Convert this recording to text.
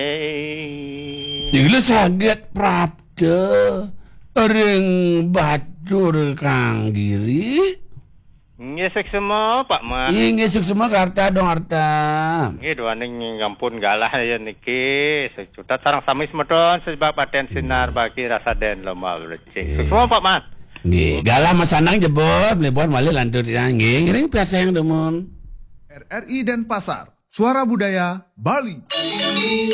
Jigla saget prapta ring batur Kang Giri. Ngesek semua Pak Man. Iya ngesuk semua harta dong harta. Nggih doaning ngampun galah ya niki. Sejuta sarang sami semedon sebab paten sinar bagi rasa den lomba becik. Semua Pak Man. Nggih, galah Mas Anang jebot mlebon malih lantur nggih ngiring biasa yang demun. RRI Denpasar, Suara Budaya Bali.